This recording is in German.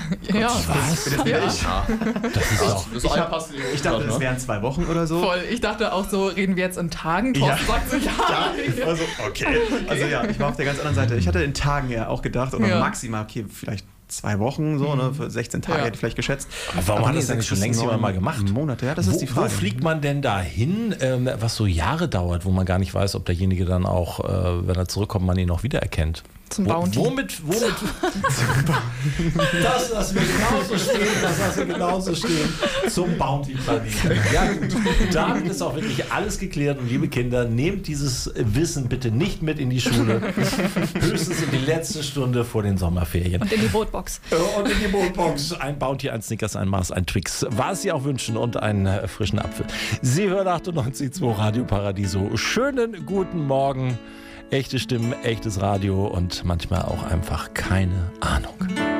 Ja. Was? Das bin ich. Das ist auch... Ich dachte, es wären 2 Wochen oder so. Voll. Ich dachte auch so, reden wir jetzt in Tagen? Thorsten sagt so, ja. Also, okay. Also ja, ich war auf der ganz anderen Seite. Ich hatte in Tagen ja auch gedacht, oder Ja. maximal, okay, vielleicht 2 Wochen, so, ne, für 16 Tage hätte ich vielleicht geschätzt. Aber warum hat nee, das denn nicht schon längst jemand mal gemacht? Monate, ja, das ist die Frage. Wo fliegt man denn da hin, was so Jahre dauert, wo man gar nicht weiß, ob derjenige dann auch, wenn er zurückkommt, man ihn noch wiedererkennt? Zum Bounty. Womit? Das lassen wir genauso stehen. Zum Bounty-Planeten. Ja gut, damit ist auch wirklich alles geklärt. Und liebe Kinder, nehmt dieses Wissen bitte nicht mit in die Schule. Höchstens in die letzte Stunde vor den Sommerferien. Und in die Brotbox. Und in die Brotbox. Ein Bounty, ein Snickers, ein Mars, ein Twix. Was Sie auch wünschen und einen frischen Apfel. Sie hören 98.2 Radio Paradiso. Schönen guten Morgen. Echte Stimmen, echtes Radio und manchmal auch einfach keine Ahnung.